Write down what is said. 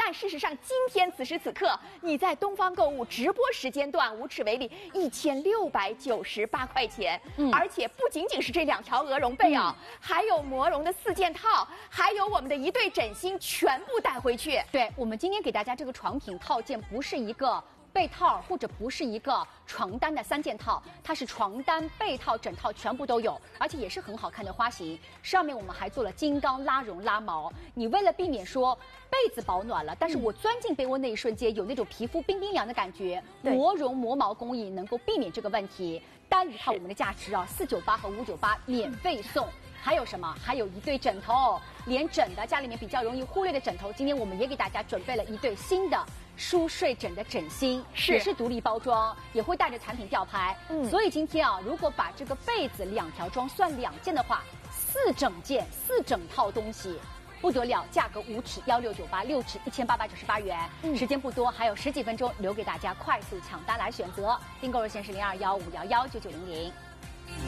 但事实上，今天此时此刻，你在东方购物直播时间段无尺为例，1698块钱，而且不仅仅是这2条鹅绒被啊，还有魔绒的4件套，还有我们的1对枕芯，全部带回去。 对，我们今天给大家这个床品套件不是一个被套，或者不是一个床单的3件套，它是床单、被套、枕套全部都有，而且也是很好看的花型。上面我们还做了金刚拉绒拉毛，你为了避免说被子保暖了，但是我钻进被窝那一瞬间有那种皮肤冰冰凉的感觉，魔绒磨毛工艺能够避免这个问题。单一套我们的价值啊，498和598免费送。还有什么？还有1对枕头，连枕的家里面比较容易忽略的枕头，今天我们也给大家准备了1对新的舒睡枕的枕芯，也是独立包装，也会带着产品吊牌。所以今天啊，如果把这个被子2条装算2件的话，4整套东西。不得了，价格5尺1698，6尺1898元。时间不多，还有10几分钟留给大家快速抢单来选择。订购热线是0215119900。